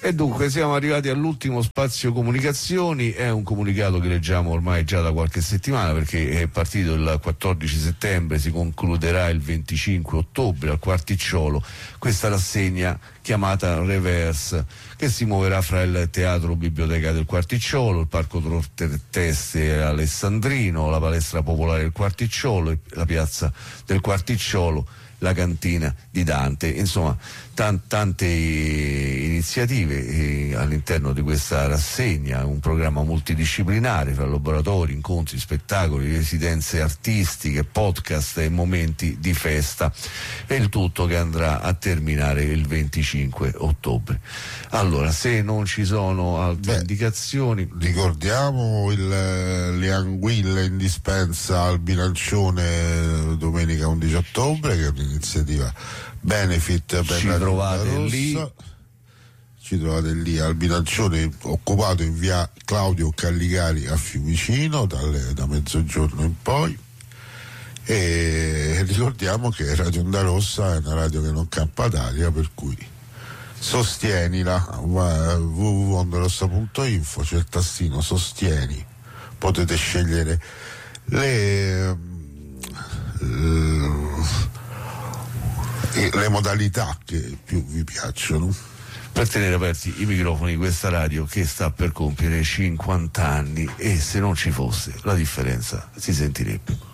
E dunque siamo arrivati all'ultimo spazio comunicazioni. È un comunicato che leggiamo ormai già da qualche settimana, perché è partito il 14 settembre, si concluderà il 25 ottobre al Quarticciolo questa rassegna chiamata Reverse, che si muoverà fra il Teatro Biblioteca del Quarticciolo, il Parco Teste Alessandrino, la Palestra Popolare del Quarticciolo, la Piazza del Quarticciolo, la cantina di Dante. Insomma, tante iniziative all'interno di questa rassegna, un programma multidisciplinare fra laboratori, incontri, spettacoli, residenze artistiche, podcast e momenti di festa, e il tutto che andrà a terminare il 25 ottobre. Allora, se non ci sono altre indicazioni, ricordiamo le anguille in dispensa al Bilancione domenica 11 ottobre, che è un'iniziativa benefit per ci la trovate Rossa. lì. Ci trovate lì al Bilancione, occupato in via Claudio Calligari a Fiumicino da mezzogiorno in poi. E ricordiamo che Radio Onda Rossa è una radio che non campa d'aria, per cui sostienila. www.ondarossa.info, c'è il tastino sostieni, potete scegliere le modalità che più vi piacciono per tenere aperti i microfoni di questa radio che sta per compiere 50 anni, e se non ci fosse la differenza si sentirebbe.